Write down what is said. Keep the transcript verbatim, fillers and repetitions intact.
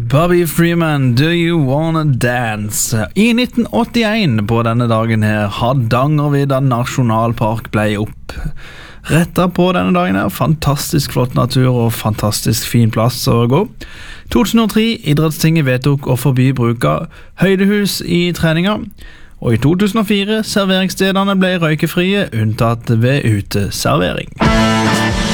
Bobby Freeman, Do You Wanna Dance? I nitten åttien på denne dagen her, Hardangervidda nasjonalpark ble opp. Rettet på denne dagen her, fantastisk flott natur og fantastisk fin plass å gå. to tusen og tre, idrettstinget vedtok å forby bruk av høydehus i treninger. Og i to tusen og fire, serveringsstedene ble røykefrie, unntatt ved uteservering.